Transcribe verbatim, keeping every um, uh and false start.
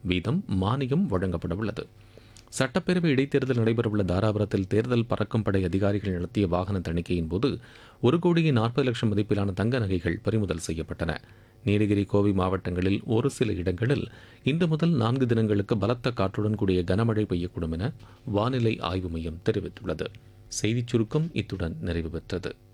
வீதம் மானியம் வழங்கப்பட உள்ளது. சட்டப்பேரவை இடைத்தேர்தல் நடைபெறவுள்ள தாராபுரத்தில் தேர்தல் பறக்கும் படை அதிகாரிகள் நடத்திய வாகன தணிக்கையின் போது ஒரு கோடியே நாற்பது லட்சம் மதிப்பிலான தங்க நகைகள் பறிமுதல் செய்யப்பட்டன. நீலகிரி, கோவை மாவட்டங்களில் ஒரு சில இடங்களில் இன்று முதல் நான்கு தினங்களுக்கு பலத்த காற்றுடன் கூடிய கனமழை பெய்யக்கூடும் என வானிலை ஆய்வு மையம் தெரிவித்துள்ளது. செய்திச் சுருக்கம் இத்துடன் நிறைவு பெற்றது.